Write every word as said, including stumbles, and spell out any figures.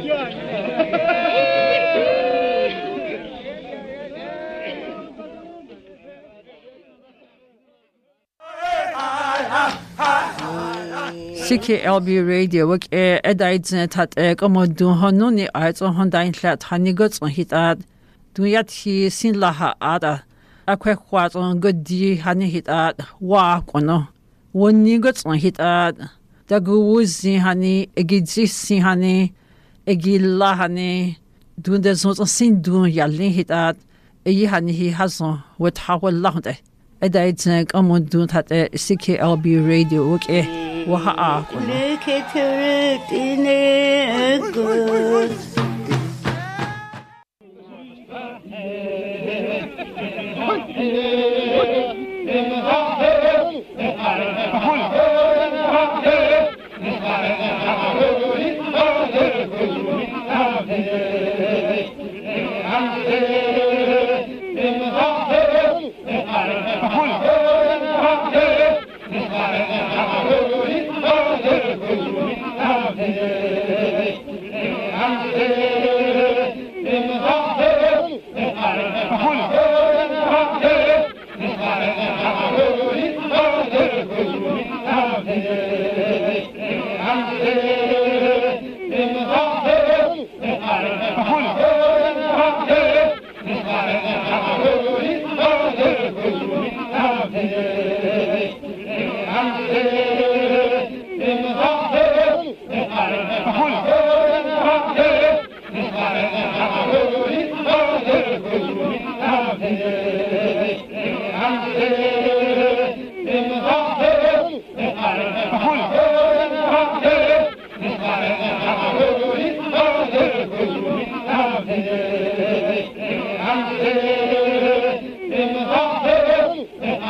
C K L B Radio wak e edaidzne tat e komodun honuni aitson hondain hlat hanigots on hitat duyat hi sin laha ada akwe kwat on godi hani hitat wa kono woni gots on hitat daguzi hani egidzi sin hani egilla hani dunde zon sin dun yallin hitat e hani hi hazon wat hawal lahde edaidzne komodun tat e C K L B Radio wak e Waha Look at it in a good. I'm